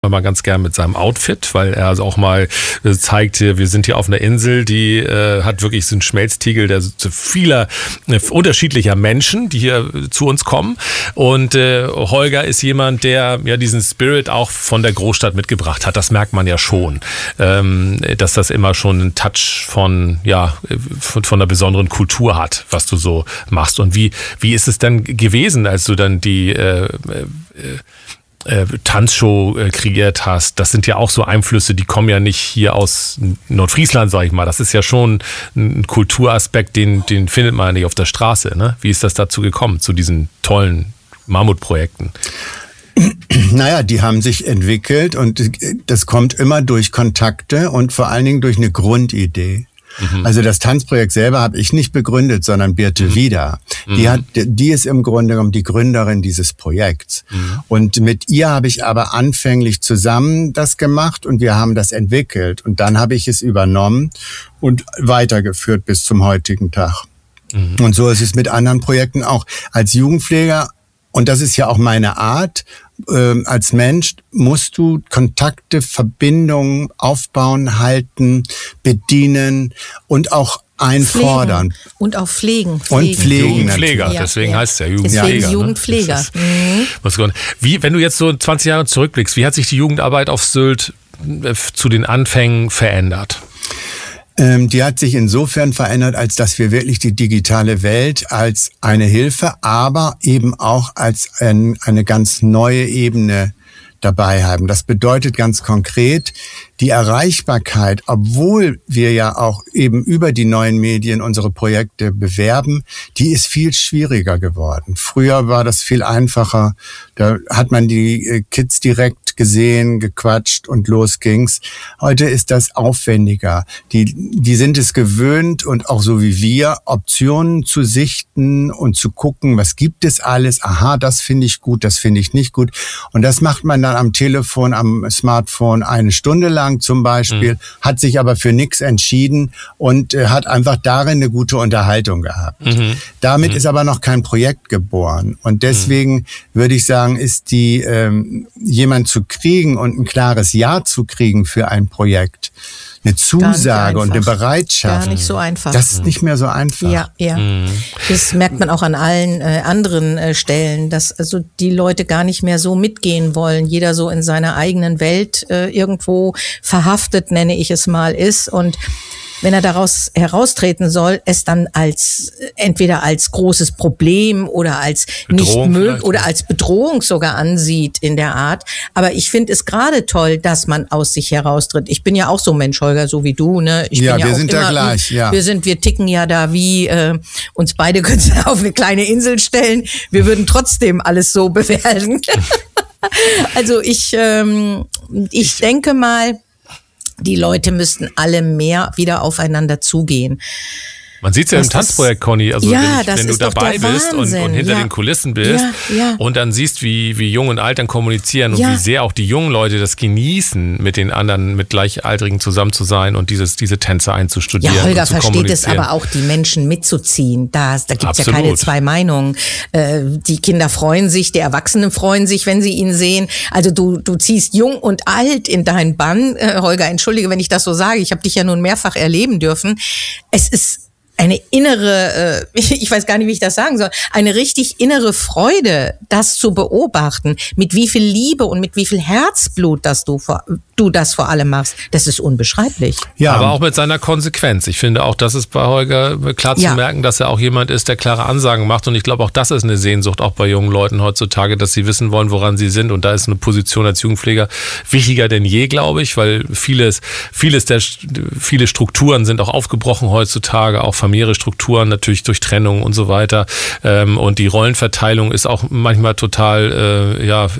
mal ganz gern mit seinem Outfit, weil er also auch mal zeigt, wir sind hier auf einer Insel, die hat wirklich so einen Schmelztiegel vieler unterschiedlicher Menschen, die hier zu uns kommen. Und Holger ist jemand, der ja diesen Spirit auch von der Großstadt mitgebracht hat. Das merkt man ja schon, dass das immer schon einen Touch von einer besonderen Kultur hat, was du so machst. Und wie ist es denn gewesen, als du dann die Tanzshow kreiert hast? Das sind ja auch so Einflüsse, die kommen ja nicht hier aus Nordfriesland, sag ich mal. Das ist ja schon ein Kulturaspekt, den findet man ja nicht auf der Straße. Ne? Wie ist das dazu gekommen, zu diesen tollen Mammutprojekten? Naja, die haben sich entwickelt und das kommt immer durch Kontakte und vor allen Dingen durch eine Grundidee. Also das Tanzprojekt selber habe ich nicht begründet, sondern Birte Wieder. Die ist im Grunde genommen die Gründerin dieses Projekts. Und mit ihr habe ich aber anfänglich zusammen das gemacht und wir haben das entwickelt. Und dann habe ich es übernommen und weitergeführt bis zum heutigen Tag. Und so ist es mit anderen Projekten auch. Als Jugendpfleger, und das ist ja auch meine Art, als Mensch musst du Kontakte, Verbindungen aufbauen, halten, bedienen und auch einfordern. Pflegen. Und auch pflegen. Und pflegen. Jugendpfleger, deswegen heißt es ja Jugendpfleger. Deswegen Jugendpfleger. Ne? Wenn du jetzt so 20 Jahre zurückblickst, wie hat sich die Jugendarbeit auf Sylt zu den Anfängen verändert? Die hat sich insofern verändert, als dass wir wirklich die digitale Welt als eine Hilfe, aber eben auch als eine ganz neue Ebene dabei haben. Das bedeutet ganz konkret, die Erreichbarkeit, obwohl wir ja auch eben über die neuen Medien unsere Projekte bewerben, die ist viel schwieriger geworden. Früher war das viel einfacher. Da hat man die Kids direkt gesehen, gequatscht und los ging's. Heute ist das aufwendiger. Die sind es gewöhnt und auch so wie wir, Optionen zu sichten und zu gucken, was gibt es alles? Aha, das finde ich gut, das finde ich nicht gut. Und das macht man dann am Telefon, am Smartphone 1 Stunde lang zum Beispiel, hat sich aber für nichts entschieden und hat einfach darin eine gute Unterhaltung gehabt. Damit ist aber noch kein Projekt geboren. Und deswegen würde ich sagen, ist jemand zu kriegen und ein klares Ja zu kriegen für ein Projekt, eine Zusage und eine Bereitschaft. Gar nicht so einfach. Das ist nicht mehr so einfach. Ja. Das merkt man auch an allen anderen Stellen, dass also die Leute gar nicht mehr so mitgehen wollen. Jeder so in seiner eigenen Welt irgendwo verhaftet, nenne ich es mal, ist. Und wenn er daraus heraustreten soll, es dann entweder als großes Problem oder als nicht möglich oder als Bedrohung sogar ansieht in der Art. Aber ich finde es gerade toll, dass man aus sich heraustritt. Ich bin ja auch so ein Mensch, Holger, so wie du, ne? Wir sind da gleich, ja. Wir ticken ja da wie, uns beide können sie auf eine kleine Insel stellen. Wir würden trotzdem alles so bewerten. Also ich denke mal, die Leute müssten alle mehr wieder aufeinander zugehen. Man sieht es ja im Tanzprojekt, Conny, also wenn du dabei bist und hinter den Kulissen bist und dann siehst, wie jung und alt dann kommunizieren und wie sehr auch die jungen Leute das genießen, mit den anderen, mit Gleichaltrigen zusammen zu sein und diese Tänze einzustudieren. Ja, Holger versteht es aber auch, die Menschen mitzuziehen. Da gibt es ja keine zwei Meinungen. Die Kinder freuen sich, die Erwachsenen freuen sich, wenn sie ihn sehen. Also du ziehst jung und alt in deinen Bann. Holger, entschuldige, wenn ich das so sage. Ich habe dich ja nun mehrfach erleben dürfen. Es ist eine innere, ich weiß gar nicht, wie ich das sagen soll, eine richtig innere Freude, das zu beobachten, mit wie viel Liebe und mit wie viel Herzblut, dass du das vor allem machst. Das ist unbeschreiblich. Ja, aber auch mit seiner Konsequenz. Ich finde auch, das ist bei Holger klar zu merken, dass er auch jemand ist, der klare Ansagen macht. Und ich glaube, auch das ist eine Sehnsucht auch bei jungen Leuten heutzutage, dass sie wissen wollen, woran sie sind. Und da ist eine Position als Jugendpfleger wichtiger denn je, glaube ich, weil viele Strukturen sind auch aufgebrochen heutzutage, auch familiäre Strukturen natürlich durch Trennung und so weiter. Und die Rollenverteilung ist auch manchmal total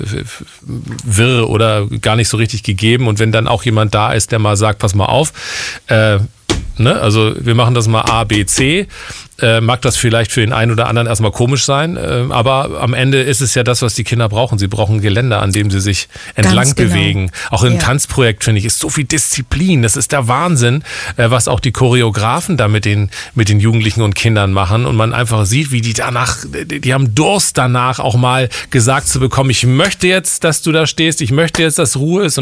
wirr oder gar nicht so richtig gegeben. Und wenn dann auch jemand da ist, der mal sagt, pass mal auf, also wir machen das mal A, B, C, mag das vielleicht für den einen oder anderen erstmal komisch sein, aber am Ende ist es ja das, was die Kinder brauchen. Sie brauchen ein Geländer, an dem sie sich entlang bewegen. Auch im Tanzprojekt, finde ich, ist so viel Disziplin. Das ist der Wahnsinn, was auch die Choreografen da mit den Jugendlichen und Kindern machen. Und man einfach sieht, wie die haben Durst danach auch mal gesagt zu bekommen, ich möchte jetzt, dass du da stehst, ich möchte jetzt, dass Ruhe ist.